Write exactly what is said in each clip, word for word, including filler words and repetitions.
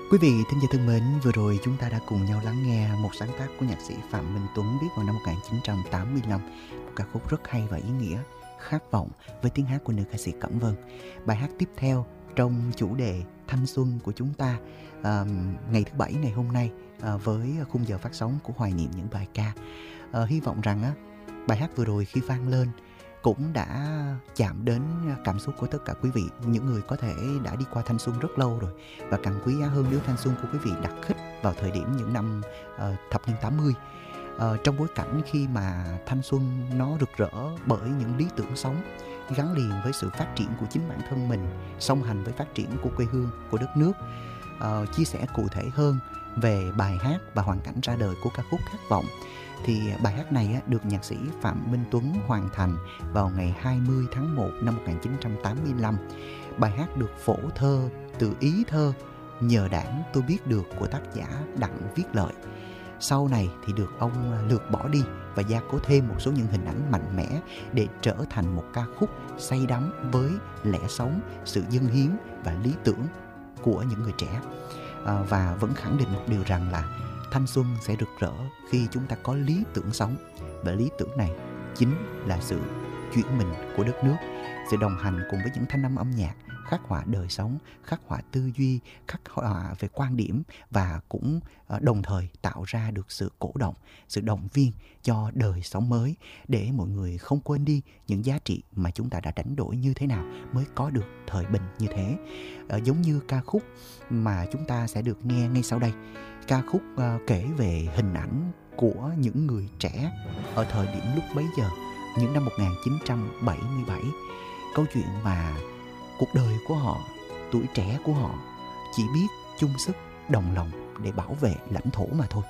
Quý vị thính giả thân mến, vừa rồi chúng ta đã cùng nhau lắng nghe một sáng tác của nhạc sĩ Phạm Minh Tuấn viết vào năm một nghìn chín trăm tám mươi lăm, một ca khúc rất hay và ý nghĩa, Khát vọng, với tiếng hát của nữ ca sĩ Cẩm Vân. Bài hát tiếp theo trong chủ đề thanh xuân của chúng ta uh, ngày thứ bảy ngày hôm nay uh, với khung giờ phát sóng của Hoài Niệm những bài ca. Uh, hy vọng rằng uh, bài hát vừa rồi khi vang lên cũng đã chạm đến cảm xúc của tất cả quý vị, những người có thể đã đi qua thanh xuân rất lâu rồi. Và càng quý giá hơn nếu thanh xuân của quý vị đặt khích vào thời điểm những năm uh, thập niên tám mươi. Uh, trong bối cảnh khi mà thanh xuân nó rực rỡ bởi những lý tưởng sống gắn liền với sự phát triển của chính bản thân mình, song hành với phát triển của quê hương, của đất nước. Uh, chia sẻ cụ thể hơn về bài hát và hoàn cảnh ra đời của ca khúc Khát vọng, thì bài hát này được nhạc sĩ Phạm Minh Tuấn hoàn thành vào ngày hai mươi tháng một năm một nghìn chín trăm tám mươi lăm. Bài hát được phổ thơ từ ý thơ Nhờ đảng tôi biết được của tác giả Đặng Viết Lợi. Sau này thì được ông lược bỏ đi và gia cố thêm một số những hình ảnh mạnh mẽ để trở thành một ca khúc say đắm với lẽ sống, sự dâng hiến và lý tưởng của những người trẻ. À, và vẫn khẳng định một điều rằng là thanh xuân sẽ rực rỡ khi chúng ta có lý tưởng sống, và lý tưởng này chính là sự chuyển mình của đất nước, sự đồng hành cùng với những thanh âm âm nhạc khắc họa đời sống, khắc họa tư duy, khắc họa về quan điểm, và cũng đồng thời tạo ra được sự cổ động, sự động viên cho đời sống mới, để mọi người không quên đi những giá trị mà chúng ta đã đánh đổi như thế nào mới có được thời bình như thế. À, giống như ca khúc mà chúng ta sẽ được nghe ngay sau đây, ca khúc uh, kể về hình ảnh của những người trẻ ở thời điểm lúc bấy giờ, những năm một nghìn chín trăm bảy mươi bảy. Câu chuyện mà cuộc đời của họ, tuổi trẻ của họ chỉ biết chung sức đồng lòng để bảo vệ lãnh thổ mà thôi.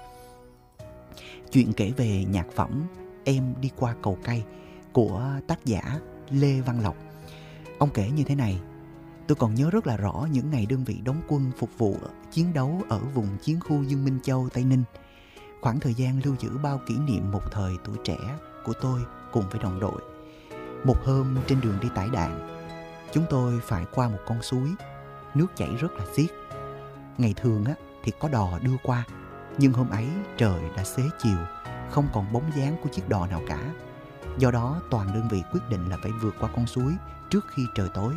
Chuyện kể về nhạc phẩm Em đi qua cầu cây của tác giả Lê Văn Lộc. Ông kể như thế này: tôi còn nhớ rất là rõ những ngày đơn vị đóng quân phục vụ chiến đấu ở vùng chiến khu Dương Minh Châu, Tây Ninh. Khoảng thời gian lưu giữ bao kỷ niệm một thời tuổi trẻ của tôi cùng với đồng đội. Một hôm trên đường đi tải đạn, chúng tôi phải qua một con suối, nước chảy rất là xiết. Ngày thường á, thì có đò đưa qua, nhưng hôm ấy trời đã xế chiều, không còn bóng dáng của chiếc đò nào cả. Do đó toàn đơn vị quyết định là phải vượt qua con suối trước khi trời tối.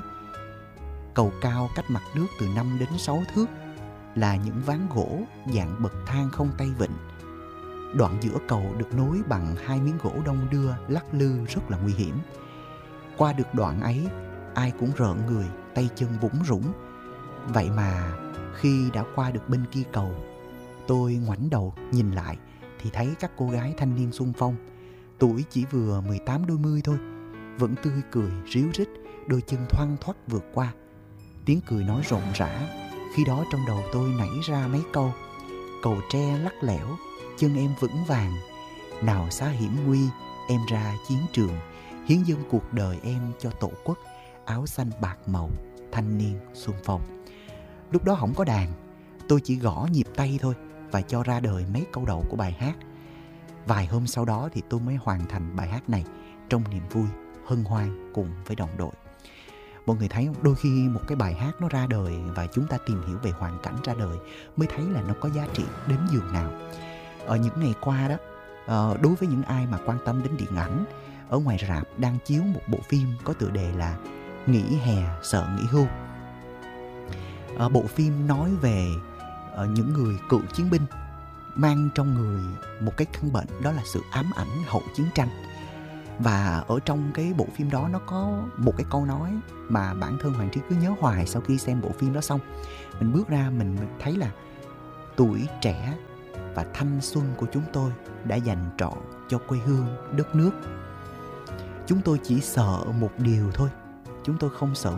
Cầu cao cách mặt nước từ năm đến sáu thước, là những ván gỗ dạng bậc thang không tay vịn. Đoạn giữa cầu được nối bằng hai miếng gỗ đong đưa lắc lư rất là nguy hiểm. Qua được đoạn ấy, ai cũng rợn người, tay chân bủn rủn. Vậy mà khi đã qua được bên kia cầu, tôi ngoảnh đầu nhìn lại thì thấy các cô gái thanh niên xung phong, tuổi chỉ vừa mười tám đôi mươi thôi, vẫn tươi cười ríu rít, đôi chân thoăn thoắt vượt qua. Tiếng cười nói rộn rã. Khi đó trong đầu tôi nảy ra mấy câu: cầu tre lắc lẻo, chân em vững vàng, nào xa hiểm nguy, em ra chiến trường, hiến dâng cuộc đời em cho tổ quốc, áo xanh bạc màu, thanh niên xung phong. Lúc đó không có đàn, tôi chỉ gõ nhịp tay thôi và cho ra đời mấy câu đầu của bài hát. Vài hôm sau đó thì tôi mới hoàn thành bài hát này trong niềm vui, hân hoan cùng với đồng đội. Mọi người thấy không? Đôi khi một cái bài hát nó ra đời và chúng ta tìm hiểu về hoàn cảnh ra đời mới thấy là nó có giá trị đến giường nào. Ở những ngày qua đó, đối với những ai mà quan tâm đến điện ảnh, ở ngoài rạp đang chiếu một bộ phim có tựa đề là Nghỉ hè sợ nghỉ hưu. Bộ phim nói về những người cựu chiến binh mang trong người một cái căn bệnh, đó là sự ám ảnh hậu chiến tranh. Và ở trong cái bộ phim đó nó có một cái câu nói mà bản thân Hoàng Trí cứ nhớ hoài sau khi xem bộ phim đó xong. Mình bước ra mình thấy là tuổi trẻ và thanh xuân của chúng tôi đã dành trọn cho quê hương, đất nước. Chúng tôi chỉ sợ một điều thôi, chúng tôi không sợ